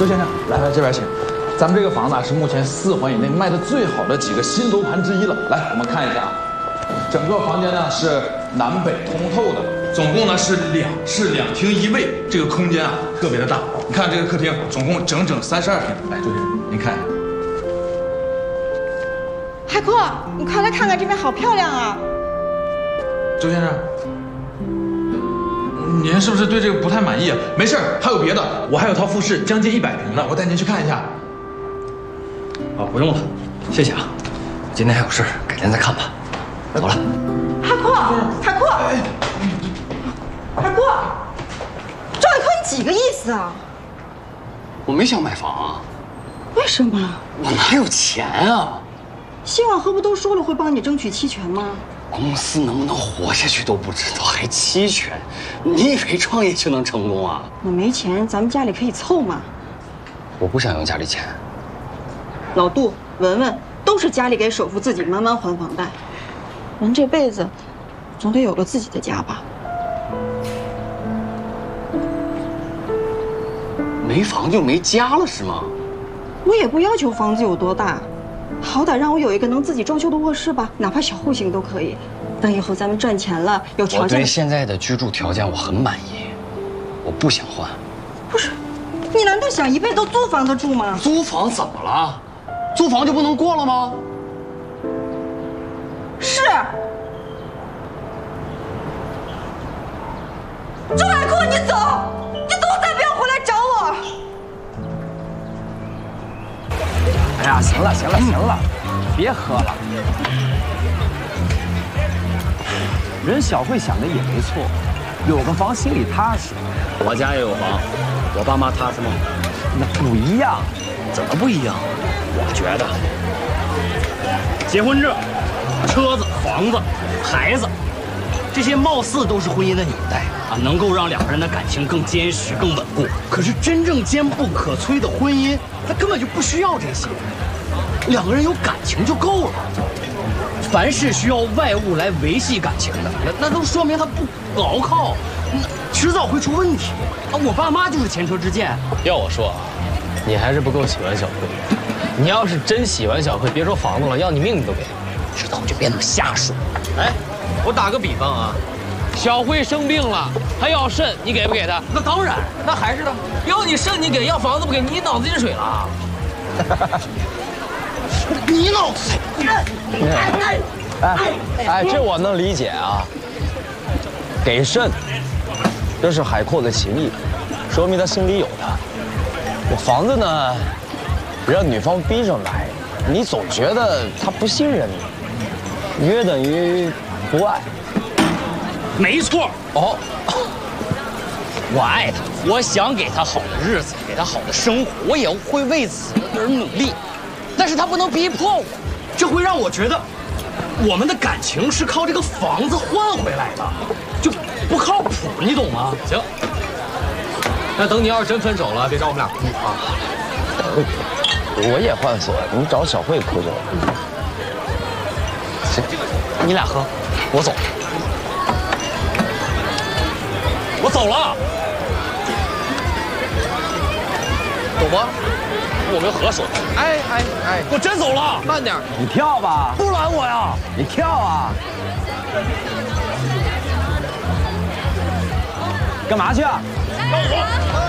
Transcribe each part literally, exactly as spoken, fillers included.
周先生，来来这边请。咱们这个房子啊，是目前四环以内卖的最好的几个新楼盘之一了。来，我们看一下啊，整个房间呢是南北通透的，总共呢是两室两厅一卫，这个空间啊特别的大。你看这个客厅，总共整整三十二平。来，周先生，您看。 海阔，你快来看看这边，好漂亮啊！ 周先生。 您是不是对这个不太满意啊？没事，还有别的，我还有套复式将近一百平的，我带您去看一下。 啊，不用了，谢谢啊。今天还有事，改天再看吧。走了。 海阔，海阔，海阔，赵海阔，你几个意思啊？ 我没想买房啊。 为什么？ 我哪有钱啊？ 希望和不都说了会帮你争取期权吗？ 公司能不能活下去都不知道，还期权？你以为创业就能成功啊？ 我没钱，咱们家里可以凑嘛。 我不想用家里钱。 老杜、文文都是家里给首付，自己慢慢还房贷。人这辈子总得有个自己的家吧？ 没房就没家了是吗？ 我也不要求房子有多大。 好歹让我有一个能自己装修的卧室吧，哪怕小户型都可以。等以后咱们赚钱了，有条件。 我对现在的居住条件我很满意，我不想换。 不是，你难道想一辈子都租房子住吗？ 租房怎么了？租房就不能过了吗？ 是。周海阔，你走，你走，再不要回来找我。 哎呀，行了行了行了，别喝了。人小慧想的也没错，有个房心里踏实。 我家也有房，我爸妈踏实吗？ 那不一样， 怎么不一样？我觉得，结婚证、车子、房子、孩子，这些貌似都是婚姻的纽带啊，能够让两个人的感情更坚实、更稳固。可是真正坚不可摧的婚姻，它根本就不需要这些。 两个人有感情就够了，凡是需要外物来维系感情的，那那都说明它不牢靠，迟早会出问题。啊，我爸妈就是前车之鉴。 要我说啊，你还是不够喜欢小慧。你要是真喜欢小慧，别说房子了，要你命你都给。 知道就别那么瞎说。 哎，我打个比方啊，小慧生病了，她要肾，你给不给她？ 那当然， 那还是的，要你肾你给，要房子不给，你脑子进水了。 你脑子！ 哎哎哎，这我能理解啊。给肾，这是海阔的情谊，说明他心里有他。这房子呢，让女方逼上来，你总觉得他不信任你，约等于不爱。 没错。 哦，我爱他，我想给他好的日子，给他好的生活，我也会为此而努力。 但是他不能逼迫我， 这会让我觉得我们的感情是靠这个房子换回来的，就不靠谱，你懂吗？ 行，那等你要是真分手了，别找我们俩哭啊。 我也换锁，你找小慧哭去了。 行，你俩喝，我走。我走了，走吧。 我们合手。 哎哎哎！ 我真走了， 慢点，你跳吧。 不拦我呀！ 你跳啊！干嘛去啊？ 让我。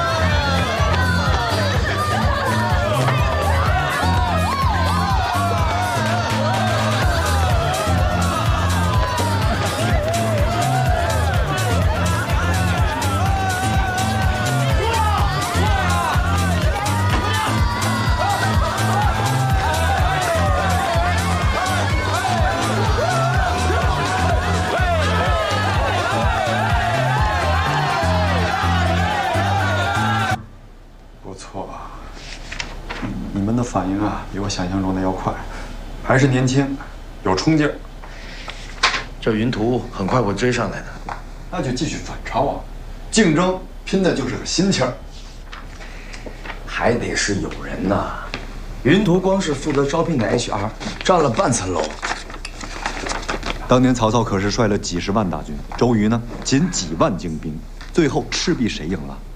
你们的反应啊，比我想象中的要快，还是年轻，有冲劲儿。 这云图很快会追上来的， 那就继续反超啊！竞争拼的就是个心气儿， 还得是有人呐。云图光是负责招聘的 H R， 占了半层楼。 当年曹操可是率了几十万大军，周瑜呢仅几万精兵，最后赤壁谁赢了？